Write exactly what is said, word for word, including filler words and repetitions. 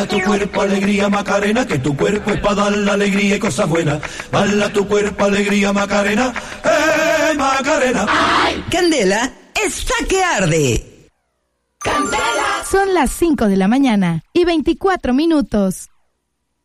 Baila tu cuerpo, alegría, Macarena, que tu cuerpo es para dar la alegría y cosas buenas. Baila tu cuerpo, alegría, Macarena, ¡eh, Macarena! ¡Ay! Candela está que arde. Candela. Son las cinco de la mañana y veinticuatro minutos.